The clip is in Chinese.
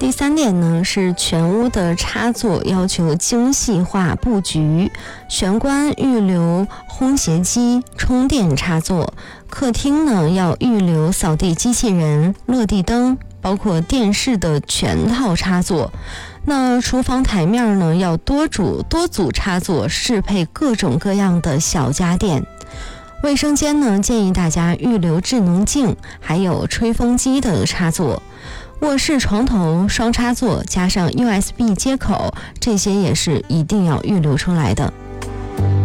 第3点呢是全屋的插座要求精细化布局，玄关预留烘鞋机、充电插座，客厅呢要预留扫地机器人、落地灯，包括电视的全套插座。那厨房台面呢要多组插座，适配各种各样的小家电。卫生间呢建议大家预留智能镜，还有吹风机的插座。卧室床头双插座加上 USB 接口，这些也是一定要预留出来的。